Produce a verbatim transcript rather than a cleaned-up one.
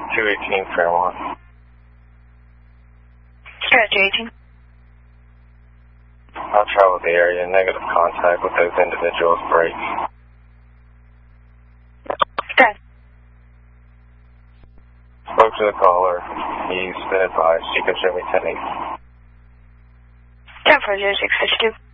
two eighteen Fairmont. Got two eighteen. I'll travel the area. Negative contact with those individuals. Break. Okay. Spoke to the caller. He's been advised. She can show me ten eight. ten four zero six six two.